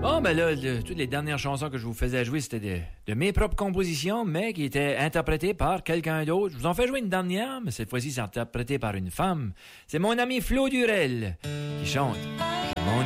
Bon, ben là, toutes les dernières chansons que je vous faisais jouer, c'était de mes propres compositions, mais qui étaient interprétées par quelqu'un d'autre. Je vous en fais jouer une dernière, mais cette fois-ci, c'est interprété par une femme. C'est mon ami Flo Durel qui chante